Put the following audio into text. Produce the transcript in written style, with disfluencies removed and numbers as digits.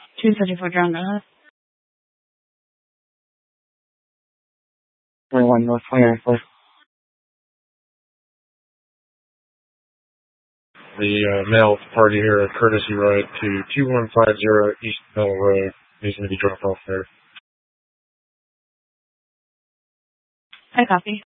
234 John Douglas. 21 North 29th floor. The male party here at Courtesy Ride to 2150 East Mill Road needs to be dropped off there. I copy.